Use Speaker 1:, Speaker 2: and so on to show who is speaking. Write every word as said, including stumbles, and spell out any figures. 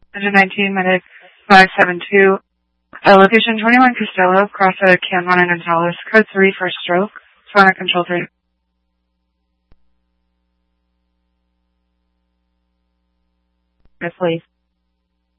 Speaker 1: Engine nineteen, medic five seven two. Uh, location twenty-one Costello, Crossroad, Canmon, and Gonzales. Code three for stroke. Phonic control three.
Speaker 2: Yes, please.